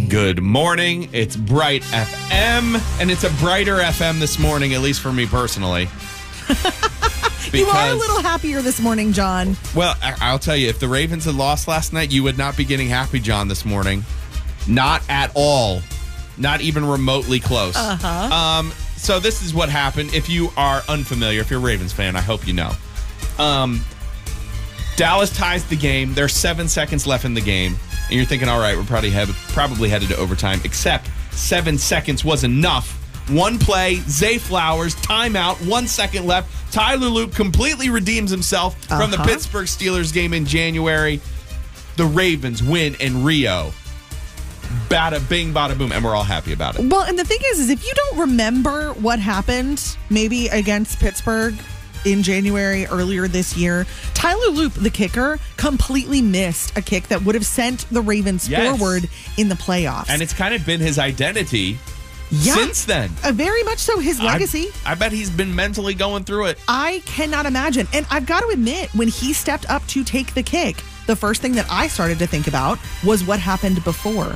Good morning. It's Bright FM, and it's a brighter FM this morning, at least for me personally. You are a little happier this morning, John. Well, I'll tell you, if the Ravens had lost last night, you would not be getting happy, John, this morning. Not at all. Not even remotely close. So this is what happened. If you are unfamiliar, if you're a Ravens fan, I hope you know. Dallas ties the game. There's 7 seconds left in the game. And you're thinking, all right, we're probably headed to overtime. Except 7 seconds was enough. One play, Zay Flowers, timeout, 1 second left. Tyler Loop completely redeems himself from the Pittsburgh Steelers game in January. The Ravens win in Rio. Bada bing, bada boom, and we're all happy about it. Well, and the thing is if you don't remember what happened, maybe against Pittsburgh in January earlier this year, Tyler Loop, the kicker, completely missed a kick that would have sent the Ravens forward in the playoffs. And it's kind of been his identity since then. Very much so, his legacy. I bet he's been mentally going through it. I cannot imagine. And I've got to admit, when he stepped up to take the kick, the first thing that I started to think about was what happened before.